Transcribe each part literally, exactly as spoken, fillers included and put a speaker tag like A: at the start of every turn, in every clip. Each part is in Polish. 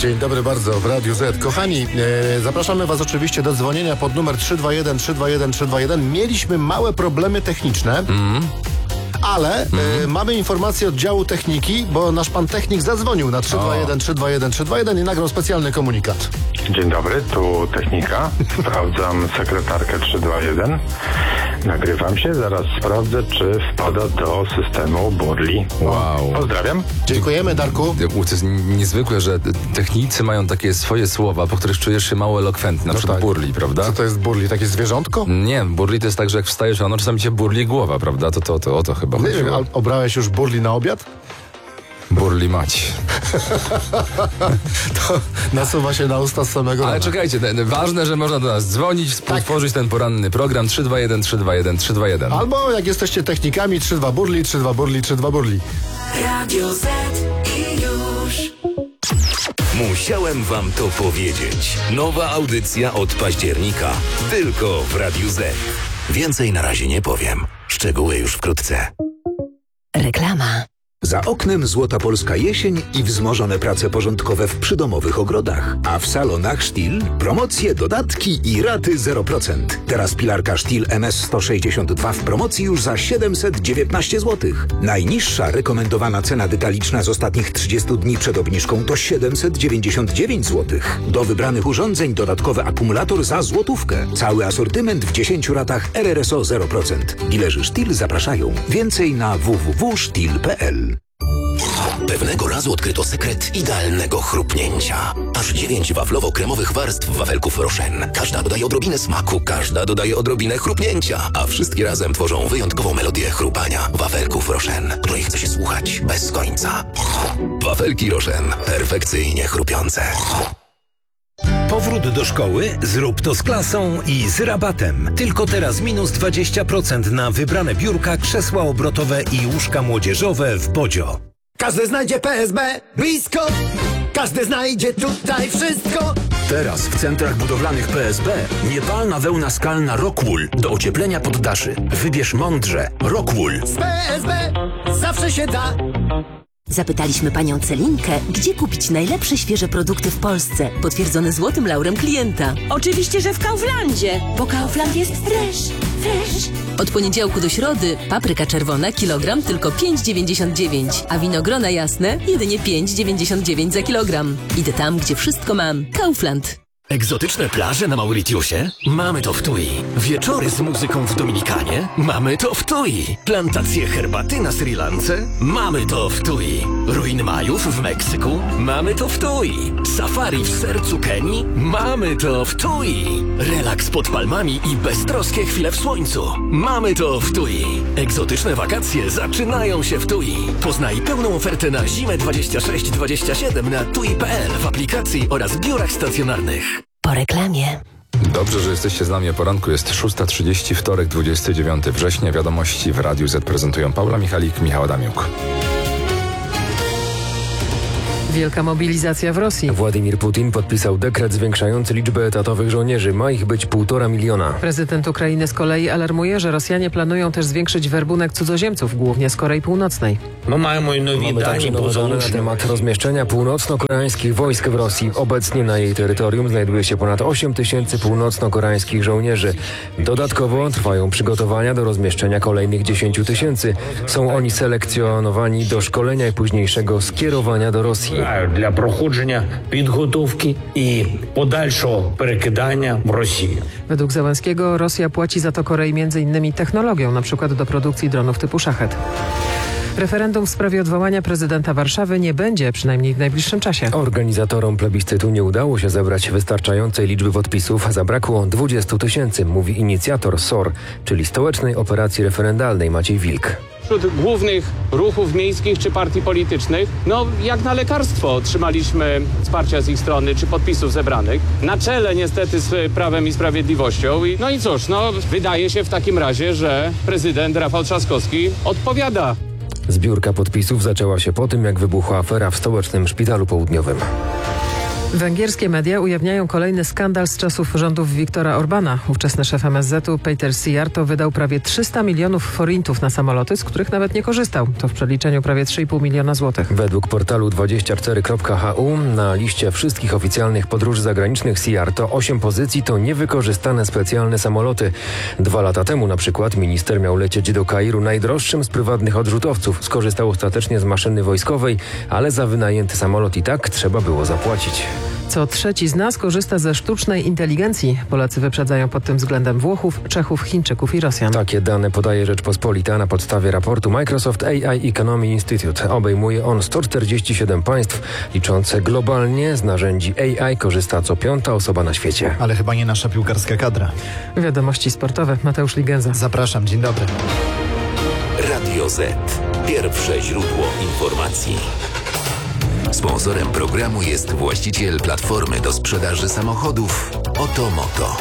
A: Dzień dobry bardzo w Radiu Z. Kochani, e, zapraszamy Was oczywiście do dzwonienia pod numer trzy dwa jeden trzy dwa jeden trzy dwa jeden. Mieliśmy małe problemy techniczne. Mm. Ale mm. y, mamy informację od działu techniki, bo nasz pan technik zadzwonił na trzy dwa jeden trzy dwa jeden trzy dwa jeden i nagrał specjalny komunikat.
B: Dzień dobry, tu technika. Sprawdzam sekretarkę trzysta dwadzieścia jeden. Nagrywam się, zaraz sprawdzę, czy wpada do systemu Burli.
C: Wow.
B: Pozdrawiam.
A: Dziękujemy, Darku.
C: To jest niezwykłe, że technicy mają takie swoje słowa, po których czujesz się mało elokwentny. Na
A: no
C: przykład
A: tak.
C: Burli, prawda?
A: Co to jest Burli? Takie zwierzątko?
C: Nie, Burli to jest tak, że jak wstajesz rano, czasami cię burli głowa, prawda? To, to, to o to chyba
A: Nie
C: chodziło.
A: wiem, a obrałeś już Burli na obiad?
C: Burli mać.
A: To nasuwa się na usta z samego
C: Ale
A: rana.
C: czekajcie, te, ważne, że można do nas dzwonić, współtworzyć tak. ten poranny program trzy dwa jeden trzy dwa jeden trzy dwa jeden.
A: Albo jak jesteście technikami, trzy dwa Burli, trzy dwa Burli, trzy dwa Burli.
D: Radio Z i już.
E: Musiałem wam to powiedzieć. Nowa audycja od października. Tylko w Radiu Z. Więcej na razie nie powiem. Szczegóły już wkrótce.
D: Reklama.
F: Za oknem złota polska jesień i wzmożone prace porządkowe w przydomowych ogrodach. A w salonach Stihl promocje, dodatki i raty zero procent. Teraz pilarka Stihl M S sto sześćdziesiąt dwa w promocji już za siedemset dziewiętnaście złotych. Najniższa rekomendowana cena detaliczna z ostatnich trzydziestu dni przed obniżką to siedemset dziewięćdziesiąt dziewięć złotych. Do wybranych urządzeń dodatkowy akumulator za złotówkę. Cały asortyment w dziesięciu ratach R R S O zero procent. Dilerzy Stihl zapraszają. Więcej na w w w kropka stihl kropka p l.
E: Pewnego razu odkryto sekret idealnego chrupnięcia. Aż dziewięć waflowo-kremowych warstw wafelków Rochen. Każda dodaje odrobinę smaku, każda dodaje odrobinę chrupnięcia, a wszystkie razem tworzą wyjątkową melodię chrupania wafelków Rochen, której chce się słuchać bez końca. Wafelki Rochen. Perfekcyjnie chrupiące.
G: Powrót do szkoły? Zrób to z klasą i z rabatem. Tylko teraz minus dwadzieścia procent na wybrane biurka, krzesła obrotowe i łóżka młodzieżowe w Bodzio.
H: Każdy znajdzie P S B blisko. Każdy znajdzie tutaj wszystko.
I: Teraz w centrach budowlanych P S B niepalna wełna skalna Rockwool do ocieplenia poddaszy. Wybierz mądrze. Rockwool.
H: Z P S B zawsze się da.
J: Zapytaliśmy panią Celinkę, gdzie kupić najlepsze świeże produkty w Polsce, potwierdzone złotym laurem klienta.
K: Oczywiście, że w Kauflandzie, bo Kaufland jest fresh, fresh.
J: Od poniedziałku do środy papryka czerwona kilogram tylko pięć dziewięćdziesiąt dziewięć, a winogrona jasne jedynie pięć dziewięćdziesiąt dziewięć za kilogram. Idę tam, gdzie wszystko mam. Kaufland.
I: Egzotyczne plaże na Mauritiusie? Mamy to w Tui. Wieczory z muzyką w Dominikanie? Mamy to w Tui. Plantacje herbaty na Sri Lance? Mamy to w Tui. Ruiny Majów w Meksyku? Mamy to w Tui. Safari w sercu Kenii? Mamy to w Tui. Relaks pod palmami i beztroskie chwile w słońcu? Mamy to w Tui. Egzotyczne wakacje zaczynają się w Tui. Poznaj pełną ofertę na zimę dwadzieścia sześć dwadzieścia siedem na tui kropka p l w aplikacji oraz biurach stacjonarnych.
J: Po reklamie.
C: Dobrze, że jesteście z nami o poranku. Jest szósta trzydzieści, wtorek, dwudziestego dziewiątego września. Wiadomości w Radiu Z prezentują Paula Michalik, Michał Adamiuk.
L: Wielka mobilizacja w Rosji.
M: Władimir Putin podpisał dekret zwiększający liczbę etatowych żołnierzy. Ma ich być półtora miliona.
L: Prezydent Ukrainy z kolei alarmuje, że Rosjanie planują też zwiększyć werbunek cudzoziemców, głównie z Korei Północnej.
M: Mamy także nowe dane na temat rozmieszczenia północno-koreańskich wojsk w Rosji. Obecnie na jej terytorium znajduje się ponad osiem tysięcy północno-koreańskich żołnierzy. Dodatkowo trwają przygotowania do rozmieszczenia kolejnych dziesięciu tysięcy. Są oni selekcjonowani do szkolenia i późniejszego skierowania do Rosji.
N: Для проходження підготовки і подальшого перекидання в Росію.
L: Według Zełenskiego Rosja płaci za to Korei między innymi technologią, na przykład do produkcji dronów typu Szachet. Referendum w sprawie odwołania prezydenta Warszawy nie będzie, przynajmniej w najbliższym czasie.
M: Organizatorom plebiscytu nie udało się zebrać wystarczającej liczby podpisów. Zabrakło dwudziestu tysięcy, mówi inicjator S O R, czyli Stołecznej Operacji Referendalnej Maciej Wilk.
O: Wśród głównych ruchów miejskich czy partii politycznych, no jak na lekarstwo otrzymaliśmy wsparcia z ich strony czy podpisów zebranych. Na czele niestety z Prawem i Sprawiedliwością. I, no i cóż, no wydaje się w takim razie, że prezydent Rafał Trzaskowski odpowiada.
M: Zbiórka podpisów zaczęła się po tym, jak wybuchła afera w stołecznym szpitalu południowym.
L: Węgierskie media ujawniają kolejny skandal z czasów rządów Viktora Orbana. Ówczesny szef M S Z-u Peter Szijjártó wydał prawie trzysta milionów forintów na samoloty, z których nawet nie korzystał. To w przeliczeniu prawie trzy i pół miliona złotych.
M: Według portalu dwadzieścia cztery kropka h u na liście wszystkich oficjalnych podróży zagranicznych Szijjártó osiem pozycji to niewykorzystane specjalne samoloty. Dwa lata temu na przykład minister miał lecieć do Kairu najdroższym z prywatnych odrzutowców. Skorzystał ostatecznie z maszyny wojskowej, ale za wynajęty samolot i tak trzeba było zapłacić.
L: Co trzeci z nas korzysta ze sztucznej inteligencji. Polacy wyprzedzają pod tym względem Włochów, Czechów, Chińczyków i Rosjan.
M: Takie dane podaje Rzeczpospolita na podstawie raportu Microsoft A I Economy Institute. Obejmuje on sto czterdzieści siedem państw, liczące globalnie. Z narzędzi A I korzysta co piąta osoba na świecie.
P: Ale chyba nie nasza piłkarska kadra.
L: Wiadomości sportowe. Mateusz Ligenza.
P: Zapraszam, dzień dobry.
E: Radio Z. Pierwsze źródło informacji. Sponsorem programu jest właściciel platformy do sprzedaży samochodów Otomoto.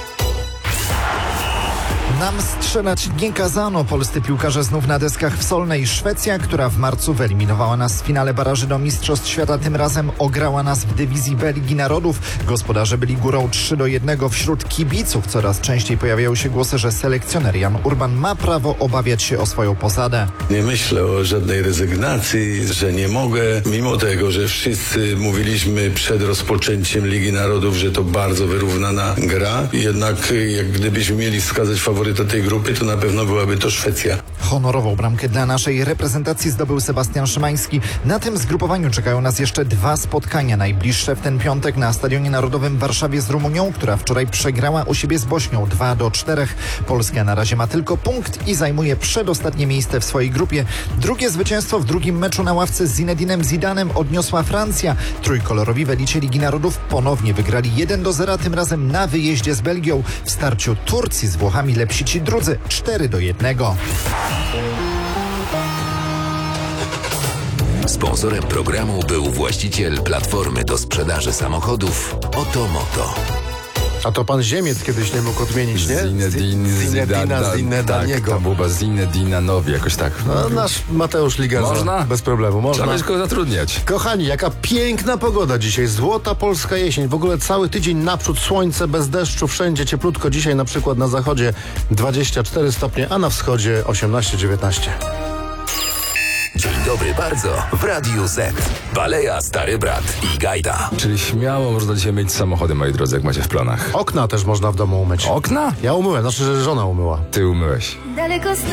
P: Nam strzelać nie kazano. Polscy piłkarze znów na deskach w Solnej. Szwecja, która w marcu wyeliminowała nas w finale baraży do Mistrzostw Świata, tym razem ograła nas w dywizji B Ligi Narodów. Gospodarze byli górą trzy do jednego. Wśród kibiców coraz częściej pojawiają się głosy, że selekcjoner Jan Urban ma prawo obawiać się o swoją posadę.
Q: Nie myślę o żadnej rezygnacji, że nie mogę. Mimo tego, że wszyscy mówiliśmy przed rozpoczęciem Ligi Narodów, że to bardzo wyrównana gra. Jednak jak gdybyśmy mieli wskazać faworyta tej grupy, to na pewno byłaby to Szwecja.
P: Honorową bramkę dla naszej reprezentacji zdobył Sebastian Szymański. Na tym zgrupowaniu czekają nas jeszcze dwa spotkania. Najbliższe w ten piątek na Stadionie Narodowym w Warszawie z Rumunią, która wczoraj przegrała u siebie z Bośnią dwa do czterech. Polska na razie ma tylko punkt i zajmuje przedostatnie miejsce w swojej grupie. Drugie zwycięstwo w drugim meczu na ławce z Zinedinem Zidanem odniosła Francja. Trójkolorowi w elicie Ligi Narodów ponownie wygrali jeden do zera, tym razem na wyjeździe z Belgią. W starciu Turcji z Włochami lepsi ci drudzy cztery do jednego.
E: Sponsorem programu był właściciel platformy do sprzedaży samochodów Otomoto.
A: A to pan Ziemiec kiedyś nie mógł odmienić, nie?
C: Zinedine,
A: Zinedina Zinedaniego.
C: Tak, to była Zinedina Nowi, jakoś tak.
A: No, nasz Mateusz Ligenza.
C: Można?
A: Bez problemu, można.
C: Trzeba go zatrudniać.
A: Kochani, jaka piękna pogoda dzisiaj. Złota polska jesień. W ogóle cały tydzień naprzód słońce, bez deszczu, wszędzie cieplutko. Dzisiaj na przykład na zachodzie dwadzieścia cztery stopnie, a na wschodzie osiemnaście dziewiętnaście.
E: Dzień dobry bardzo w Radiu Z. Baleja, Stary Brat i Gajda.
C: Czyli śmiało można dzisiaj myć samochody, moi drodzy, jak macie w planach.
A: Okna też można w domu umyć.
C: Okna?
A: Ja umyłem, znaczy, że żona umyła.
C: Ty umyłeś.
R: Daleko